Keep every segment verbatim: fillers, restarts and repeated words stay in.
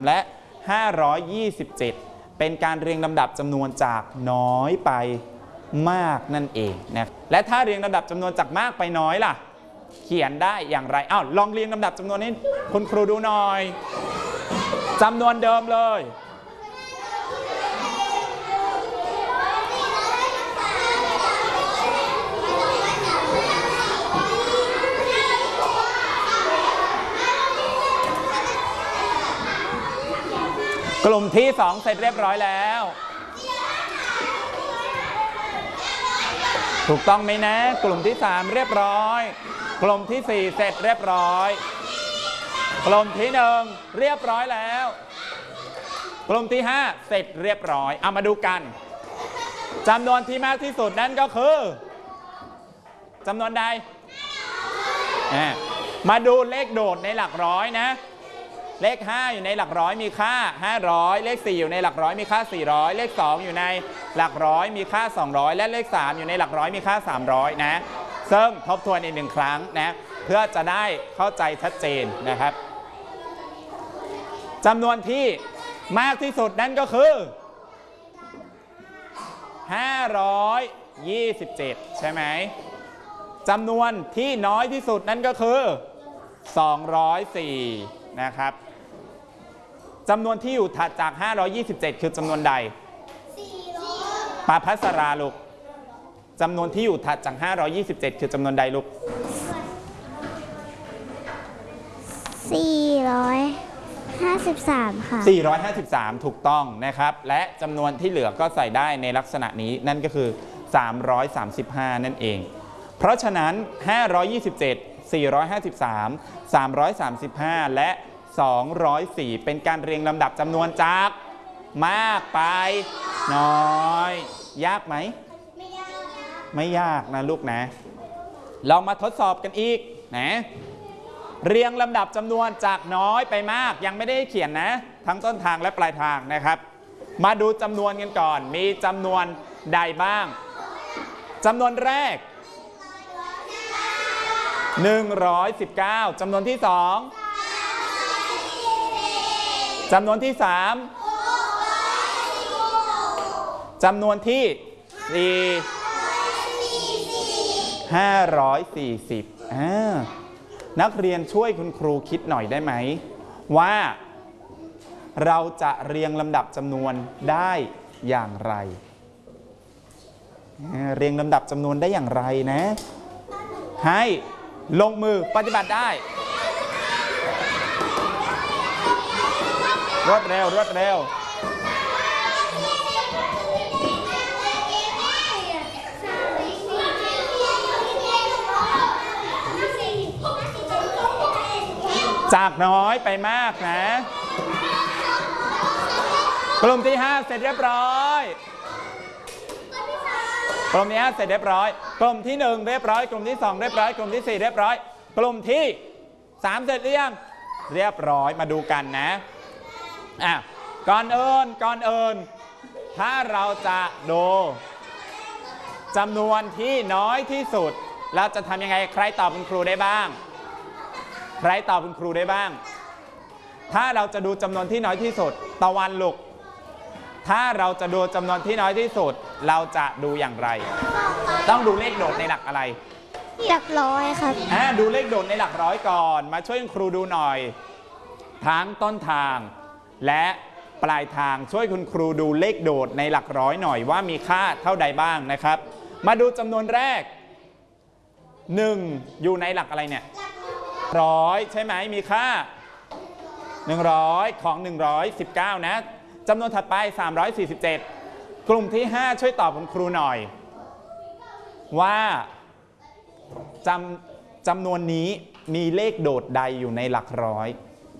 และห้าร้อยยี่สิบเจ็ดเป็นการเรียงลำดับจำนวนจากน้อยไปมากนั่นเองนะและถ้าเรียงลำดับจำนวนจากมากไปน้อยล่ะเขียนได้อย่างไรอ้าวลองเรียงลำดับจำนวนให้คุณครูดูหน่อยจำนวนเดิมเลยกลุ่มที่สองเสร็จเรียบร้อยแล้วถูกต้องไหมนะกลุ่มที่สามเรียบร้อยกลุ่มที่สี่เสร็จเรียบร้อยกลุ่มที่หนึ่งเรียบร้อยแล้วกลุ่มที่ห้าเสร็จเรียบร้อยเอามาดูกันจำนวนที่มากที่สุดนั่นก็คือจำนวนใดมาดูเลขโดดในหลักร้อยนะเลขห้าอยู่ในหลักร้อยมีค่าห้าร้อยเลขสี่อยู่ในหลักร้อยมีค่าสี่ร้อยเลขสองอยู่ในหลักร้อยมีค่าสองร้อยและเลขสามอยู่ในหลักร้อยมีค่าสามร้อยนะซึ่งทบทวนอีกหนึ่งครั้งนะเพื่อจะได้เข้าใจชัดเจนนะครับจำนวนที่มากที่สุดนั่นก็คือห้าร้อยยี่สิบเจ็ดใช่ไหมจำนวนที่น้อยที่สุดนั่นก็คือสองร้อยสี่นะครับจำนวนที่อยู่ถัดจากห้าร้อยยี่สิบเจ็ดคือจำนวนใดปาภัสราลูกจำนวนที่อยู่ถัดจากห้าร้อยยี่สิบเจ็ดคือจำนวนใดลูกสี่ร้อยห้าสิบสามค่ะสี่ร้อยห้าสิบสามถูกต้องนะครับและจำนวนที่เหลือก็ใส่ได้ในลักษณะนี้นั่นก็คือสามร้อยสามสิบห้านั่นเองเพราะฉะนั้นห้าร้อยยี่สิบเจ็ด สี่ร้อยห้าสิบสาม สามร้อยสามสิบห้าและสองร้อยสี่เป็นการเรียงลำดับจำนวนจากมากไปน้อยยากไหมไม่ยากไม่ยากนะลูกนะเรามาทดสอบกันอีกนะเรียงลำดับจำนวนจากน้อยไปมากยังไม่ได้เขียนนะทั้งต้นทางและปลายทางนะครับมาดูจำนวนกันก่อนมีจำนวนใดบ้างจำนวนแรกหนึ่งร้อยสิบเก้าจำนวนที่สองจำนวนที่สามจำนวนที่สี่ห้าร้อยสี่สิบนักเรียนช่วยคุณครูคิดหน่อยได้ไหมว่าเราจะเรียงลำดับจำนวนได้อย่างไรเรียงลำดับจำนวนได้อย่างไรนะให้ลงมือปฏิบัติได้รวดเร็วรวดเร็วจากน้อยไปมากนะกลุ่มที่ห้าเสร็จเรียบร้อยกลุ่มที่ห้าเสร็จเรียบร้อยกลุ่มที่หนึ่งเรียบร้อยกลุ่มที่สองเรียบร้อยกลุ่มที่สี่เรียบร้อยกลุ่มที่สามเสร็จหรือยังเรียบร้อยมาดูกันนะอ่ะก่อนอื่นก่อนอื่นถ้าเราจะดูจำนวนที่น้อยที่สุดเราจะทำยังไงใครตอบคุณครูได้บ้างใครตอบคุณครูได้บ้างถ้าเราจะดูจำนวนที่น้อยที่สุดตะวันลูกถ้าเราจะดูจำนวนที่น้อยที่สุดเราจะดูอย่างไรต้องดูเลขโดดในหลักอะไรหลักร้อยครับอ่าดูเลขโดดในหลักร้อยก่อนมาช่วยคุณครูดูหน่อยทั้งต้นทางและปลายทางช่วยคุณครูดูเลขโดดในหลักร้อยหน่อยว่ามีค่าเท่าใดบ้างนะครับมาดูจำนวนแรกหนึ่งอยู่ในหลักอะไรเนี่ยร้อยใช่ไหมมีค่าหนึ่งร้อยของหนึ่งร้อยสิบเก้านะจำนวนถัดไปสามร้อยสี่สิบเจ็ดกลุ่มที่ห้าช่วยตอบคุณครูหน่อยว่าจำจำนวนนี้มีเลขโดดใดอยู่ในหลักร้อย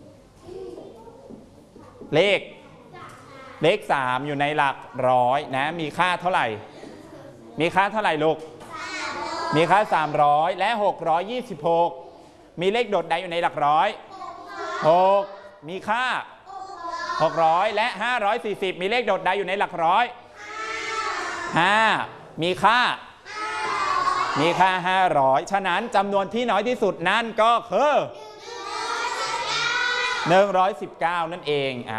เลขเลขสามอยู่ในหลักร้อยนะมีค่าเท่าไหร่มีค่าเท่าไหร่ลูกมีค่าสามร้อยและหกร้อยยี่สิบหกมีเลขโดดใดอยู่ในหลักร้อยหกมีค่าหกร้อยและห้าร้อยสี่สิบมีเลขโดดใดอยู่ในหลักร้อยห้ามีค่ามีค่าห้าร้อยฉะนั้นจำนวนที่น้อยที่สุดนั่นก็คือหนึ่งร้อยสิบเก้านั่นเอง